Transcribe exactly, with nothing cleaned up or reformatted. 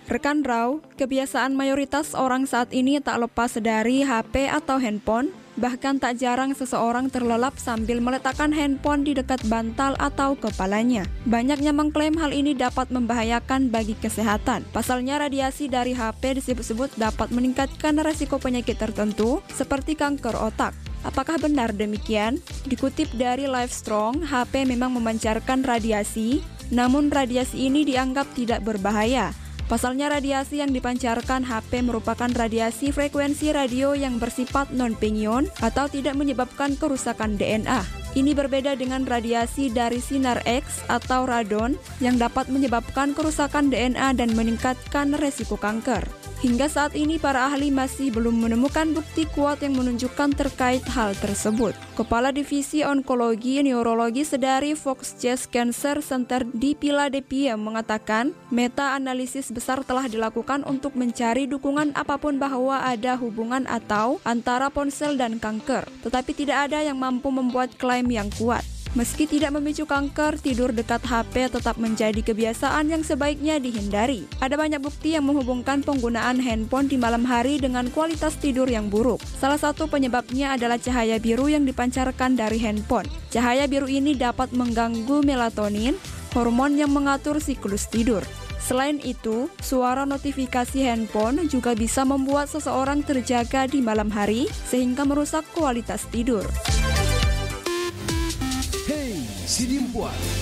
Rekan Raw, kebiasaan mayoritas orang saat ini tak lepas dari H P atau handphone. Bahkan tak jarang seseorang terlelap sambil meletakkan handphone di dekat bantal atau kepalanya. Banyaknya mengklaim hal ini dapat membahayakan bagi kesehatan. Pasalnya radiasi dari H P disebut-sebut dapat meningkatkan resiko penyakit tertentu seperti kanker otak. Apakah benar demikian? Dikutip dari Livestrong, H P memang memancarkan radiasi, namun radiasi ini dianggap tidak berbahaya. Pasalnya radiasi yang dipancarkan H P merupakan radiasi frekuensi radio yang bersifat non-pion atau tidak menyebabkan kerusakan D N A. Ini berbeda dengan radiasi dari sinar X atau radon yang dapat menyebabkan kerusakan D N A dan meningkatkan resiko kanker. Hingga saat ini para ahli masih belum menemukan bukti kuat yang menunjukkan terkait hal tersebut. Kepala Divisi Onkologi Neurologi Sedari Fox Chase Cancer Center di Philadelphia mengatakan, meta-analisis besar telah dilakukan untuk mencari dukungan apapun bahwa ada hubungan atau antara ponsel dan kanker, tetapi tidak ada yang mampu membuat klaim yang kuat. Meski tidak memicu kanker, tidur dekat H P tetap menjadi kebiasaan yang sebaiknya dihindari. Ada banyak bukti yang menghubungkan penggunaan handphone di malam hari dengan kualitas tidur yang buruk. Salah satu penyebabnya adalah cahaya biru yang dipancarkan dari handphone. Cahaya biru ini dapat mengganggu melatonin, hormon yang mengatur siklus tidur. Selain itu, suara notifikasi handphone juga bisa membuat seseorang terjaga di malam hari sehingga merusak kualitas tidur. Hey, Sidimpuan,